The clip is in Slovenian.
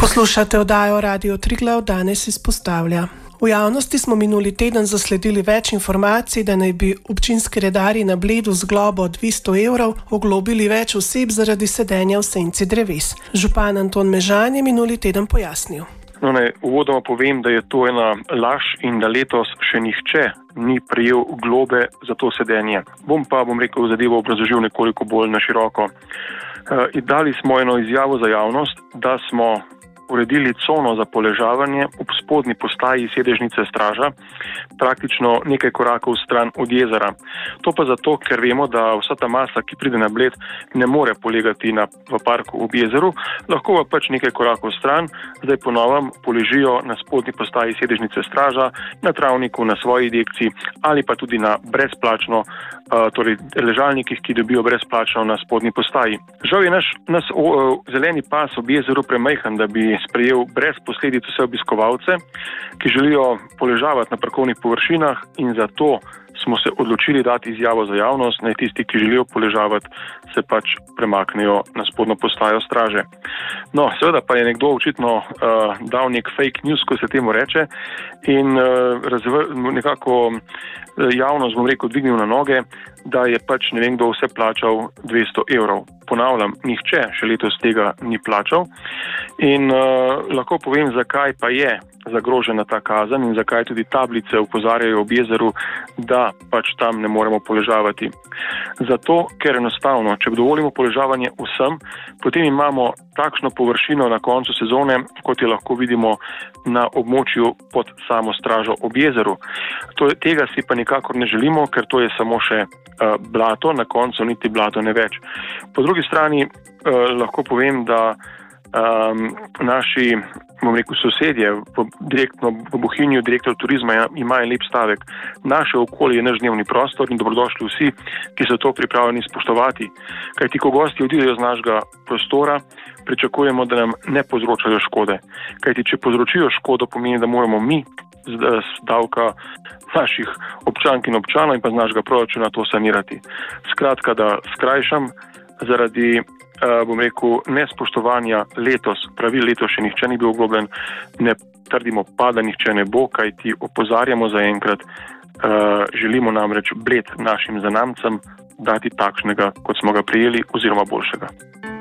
Poslušate oddajo Radio Triglav, danes izpostavlja. V javnosti smo minuli teden zasledili več informacij, da naj bi občinski redarji na Bledu z globo 200 evrov oglobili več oseb zaradi sedenja v senci dreves. Župan Anton Mežan je minuli teden pojasnil. Uvodoma povem, da je to ena laž in da letos še nihče ni prejel globe za to sedenje. Bom zadevo obrazložil nekoliko bolj na široko. Dali smo eno izjavo za javnost, da smo uredili cono za poležavanje ob spodnji postaji sedežnice straža, praktično nekaj korakov stran od jezera. To pa zato, ker vemo, da vsa ta masa, ki pride na Bled, ne more polegati v parku ob jezeru, lahko pa nekaj korakov stran, zdaj ponovem poležijo na spodnji postaji sedežnice straža, na travniku, na svoji dekciji ali pa tudi na brezplačno, torej ležalnikih, ki dobijo brezplačno na spodnji postaji. Žal je naš zeleni pas ob jezeru premajhen, da bi sprejel brez posledic vse obiskovalce, ki želijo poležavati na parkovnih površinah, in zato smo se odločili dati izjavo za javnost, naj tisti, ki želijo poležavati, se premaknejo na spodnjo postajo straže. Seveda pa je nekdo očitno dal nek fake news, ko se temu reče, in nekako javnost, dvignil na noge, da je ne vem kdo vse plačal 200 evrov. Ponavljam, nihče še letos tega ni plačal in lahko povem, zakaj pa je zagrožena ta kazen in zakaj tudi tablice opozarjajo ob jezeru, da tam ne moremo poležavati. Zato, ker enostavno, če dovolimo poležavanje vsem, potem imamo takšno površino na koncu sezone, kot je lahko vidimo na območju pod samo stražo ob jezeru. Tega si pa nikakor ne želimo, ker to je samo še blato, na koncu niti blato ne več. Po drugi strani lahko povem, da naši sosedje, direktno v Bohinju, direktor turizma ima en lep stavek: naše okolje je naš dnevni prostor in dobrodošli vsi, ki so to pripravljeni spoštovati. Kajti, ko gosti odidejo z našega prostora, pričakujemo, da nam ne povzročajo škode. Kajti, če povzročijo škodo, pomeni, da moramo mi z davka naših občank in občanov in pa z našega proračuna to sanirati. Skratka, da skrajšam, zaradi nespoštovanja letos, pravil letos še nihče ni bil oglobljen, ne trdimo pa, da nihče ne bo, kajti opozarjamo zaenkrat, želimo namreč Bled našim zanamcem dati takšnega, kot smo ga prijeli, oziroma boljšega.